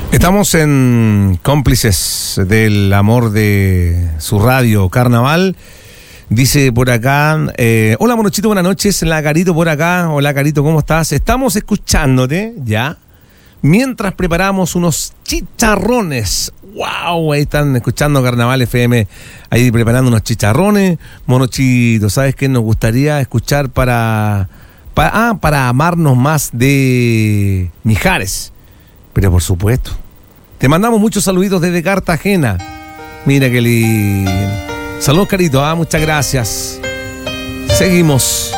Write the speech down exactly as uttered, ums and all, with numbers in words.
Estamos en Cómplices del Amor de su radio Carnaval. Dice por acá, eh, hola Monochito, buenas noches. La Carito por acá. Hola Carito, ¿cómo estás? Estamos escuchándote, ya, mientras preparamos unos chicharrones. ¡Wow! Ahí están escuchando Carnaval F M, ahí preparando unos chicharrones. Monochito, ¿sabes qué nos gustaría escuchar para, para, ah, para amarnos más de Mijares? Pero por supuesto, te mandamos muchos saluditos desde Cartagena. Mira qué lindo. Saludos, Carito, ah, muchas gracias. Seguimos.